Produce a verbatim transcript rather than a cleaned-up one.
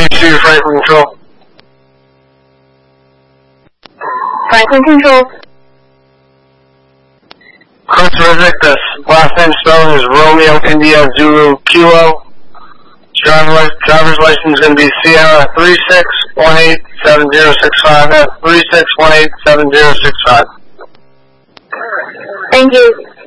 Shooter, Franklin Control. Franklin Control. Chris Rizek, the last name spelling is Romeo India Zulu Kilo. Driver li driver's license is going to be Sierra three six one eight seven zero six five. That's three six one eight seven zero six five. Thank you.